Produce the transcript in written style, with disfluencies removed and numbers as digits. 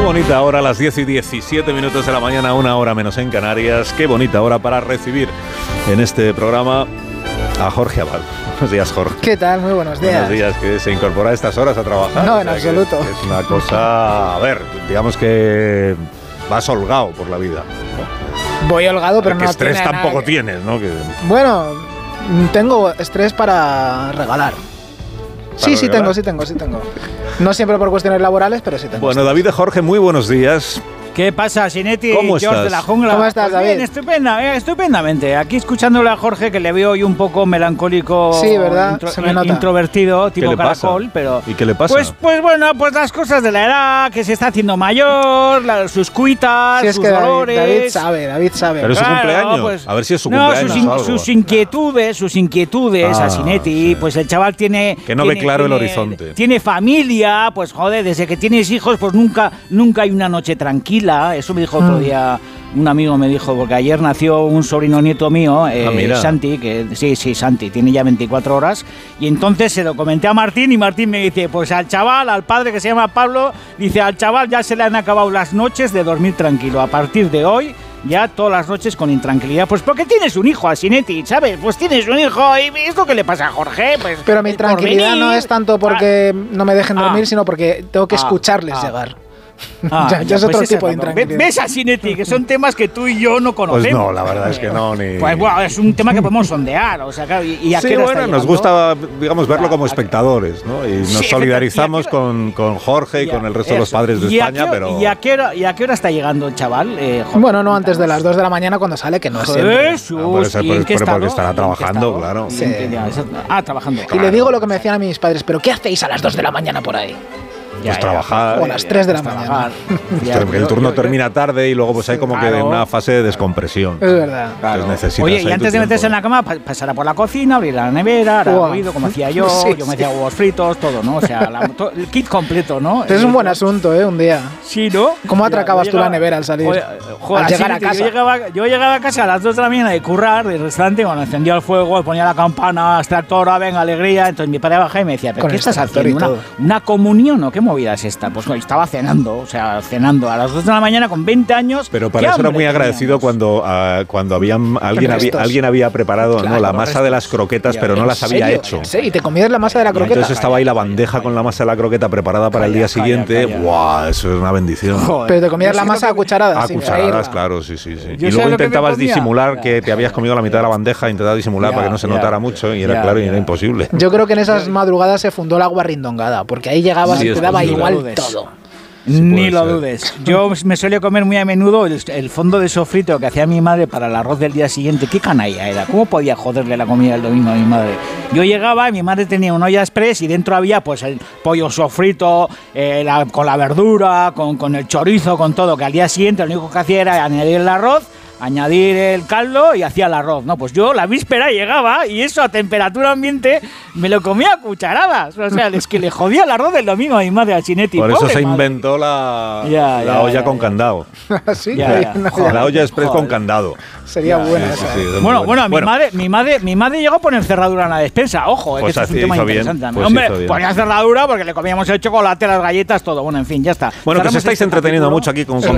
bonita hora, las 10 y 17 minutos de la mañana, una hora menos en Canarias. Qué bonita hora para recibir en este programa a Jorge Abad. Buenos días, Jorge. ¿Qué tal? Muy buenos días. Buenos días, que se incorpora a estas horas a trabajar. No, en absoluto. Es una cosa, a ver, digamos que vas holgado por la vida, ¿no? Voy holgado, pero no tiene estrés tiene tampoco tienes, ¿no? Que... Bueno, tengo estrés para regalar. Sí, tengo. No siempre por cuestiones laborales, pero sí tengo. Bueno, David de Jorge, muy buenos días. ¿Qué pasa, Sinetti? ¿Cómo George estás? de la Jungla. ¿Cómo estás, David? Bien, estupendamente. Aquí escuchándole a Jorge, que le veo hoy un poco melancólico. Sí, ¿verdad? Se me nota. Introvertido, tipo caracol, pero... ¿Y qué le pasa? Pues bueno, pues las cosas de la edad, que se está haciendo mayor, sus cuitas, Sí, es sus que dolores... David sabe. Pero es su Claro, cumpleaños. pues, a ver si es su cumpleaños o algo. sus inquietudes a Sinetti, sí. Pues el chaval tiene... Que no ve claro el horizonte. Tiene familia, pues joder, desde que tienes hijos, pues nunca hay una noche tranquila. Eso me dijo otro día un amigo, me dijo, porque ayer nació un sobrino nieto mío, Santi, Santi, tiene ya 24 horas, y entonces se lo comenté a Martín, y Martín me dice, pues al padre que se llama Pablo, dice, al chaval ya se le han acabado las noches de dormir tranquilo, a partir de hoy, ya todas las noches con intranquilidad, pues porque tienes un hijo, Sinetti, ¿sabes? Pues tienes un hijo, y es lo que le pasa a Jorge, pues... Pero mi intranquilidad no es tanto porque no me dejen dormir, sino porque tengo que escucharles llegar. Ya es otro tipo de intranquilidad. ¿Ves a Sinetti? Que son temas que tú y yo no conocemos. Pues no, la verdad es que no, ni... Pues bueno, es un tema que podemos sondear, o sea, claro, y a sí, qué hora bueno, está nos llegando. gusta, digamos, verlo como espectadores, ¿no? Y nos Sí, solidarizamos con Jorge y con el resto de los padres de España, pero... ¿Y a qué hora está llegando el chaval? Jorge, Bueno, no antes de las 2 de la mañana cuando sale, que no es siempre. Jesús, ¿y en qué estado? Porque estará trabajando, claro. Sí. Trabajando. Y le digo lo que me decían a mis padres, ¿pero qué hacéis a las 2 de la mañana por ahí? Trabajar. O a las 3 de la mañana. El turno termina tarde y luego pues hay como que una fase de descompresión. Es verdad. Claro. Oye, y antes de meterse en la cama, pasará por la cocina, abrir la nevera, hará ruido, como hacía yo, yo me hacía huevos fritos, todo, ¿no? O sea, el kit completo, ¿no? Es un buen asunto, un día. Sí, ¿no? ¿Cómo atracabas tú la nevera al salir? Joder, al llegar a casa. Yo llegaba a casa a las 2 de la mañana de currar, del restaurante, cuando encendía el fuego, ponía la campana, extractora, venga, alegría. Entonces mi padre bajaba y me decía, ¿pero qué estás haciendo? ¿Una comunión o qué movida es esta? Pues estaba cenando a las 2 de la mañana con 20 años. Pero para eso era muy agradecido cuando alguien había preparado la masa de las croquetas, pero no las había hecho. Sí, y te comías la masa de la croqueta. Entonces estaba ahí la bandeja con la masa de la croqueta preparada para el día siguiente. ¡Guau! Eso es una bendición. Joder, pero te comías la masa a cucharadas. A cucharadas, claro, sí. Y luego intentabas disimular que te habías comido la mitad de la bandeja, intentabas disimular para que no se notara mucho y era claro y era imposible. Yo creo que en esas madrugadas se fundó el agua rindongada, porque ahí llegabas y te daba igual todo. Sí, ni lo dudes. Yo me solía comer muy a menudo el fondo de sofrito que hacía mi madre para el arroz del día siguiente. Qué canalla era. ¿Cómo podía joderle la comida el domingo a mi madre? Yo llegaba y mi madre tenía una olla express y dentro había pues el pollo sofrito, con la verdura, con el chorizo, con todo. Que al día siguiente lo único que hacía era añadir el arroz, añadir el caldo y hacía el arroz, ¿no? Pues yo la víspera llegaba y eso a temperatura ambiente me lo comía a cucharadas. O sea, es que le jodía el arroz del domingo a mi madre, al Sinetti. Por eso se inventó la olla con candado. ¿Sí? La olla express con candado. Sería buena esa. Bueno, mi madre llegó a poner cerradura en la despensa. Ojo, pues que eso es un tema interesante. Pues hombre, ponía cerradura porque le comíamos el chocolate, las galletas, todo. Bueno, en fin, ya está. Bueno, que os estáis entreteniendo mucho aquí con